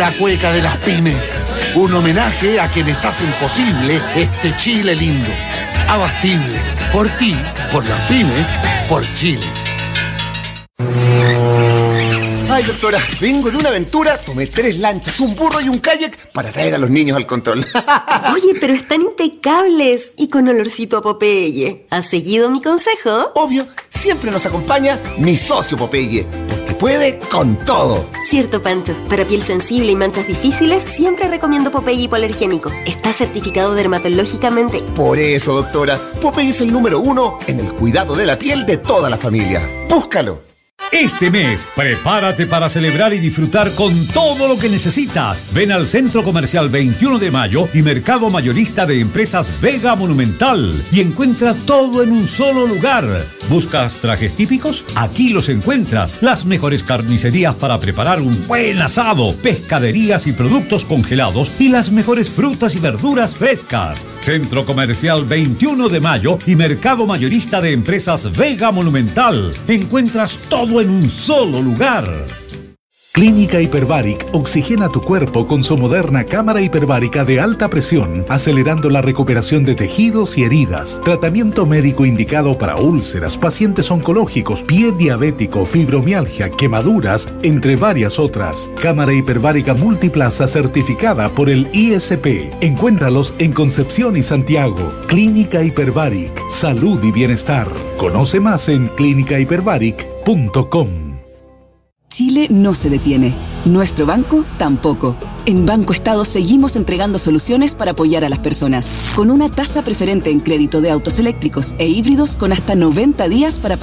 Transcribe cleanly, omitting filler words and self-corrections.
la cueca de las pymes. Un homenaje a quienes hacen posible este Chile lindo. Abastible. Por ti, por las pymes, por Chile. Ay, doctora, vengo de una aventura, tomé 3 lanchas, un burro y un kayak para traer a los niños al control. Oye, pero están impecables y con olorcito a Popeye. ¿Has seguido mi consejo? Obvio, siempre nos acompaña mi socio Popeye, porque puede con todo. Cierto, Pancho. Para piel sensible y manchas difíciles, siempre recomiendo Popeye hipoalergénico. Está certificado dermatológicamente. Por eso, doctora, Popeye es el número 1 en el cuidado de la piel de toda la familia. Búscalo. Este mes, prepárate para celebrar y disfrutar con todo lo que necesitas. Ven al Centro Comercial 21 de Mayo y Mercado Mayorista de Empresas Vega Monumental y encuentras todo en un solo lugar. ¿Buscas trajes típicos? Aquí los encuentras. Las mejores carnicerías para preparar un buen asado, pescaderías y productos congelados y las mejores frutas y verduras frescas. Centro Comercial 21 de Mayo y Mercado Mayorista de Empresas Vega Monumental. Encuentras todo en un solo lugar. Clínica Hyperbaric oxigena tu cuerpo con su moderna cámara hiperbárica de alta presión, acelerando la recuperación de tejidos y heridas. Tratamiento médico indicado para úlceras, pacientes oncológicos, pie diabético, fibromialgia, quemaduras, entre varias otras. Cámara hiperbárica multiplaza certificada por el ISP. Encuéntralos en Concepción y Santiago. Clínica Hyperbaric, salud y bienestar. Conoce más en clinicahyperbaric.com. Chile no se detiene. Nuestro banco tampoco. En Banco Estado seguimos entregando soluciones para apoyar a las personas. Con una tasa preferente en crédito de autos eléctricos e híbridos con hasta 90 días para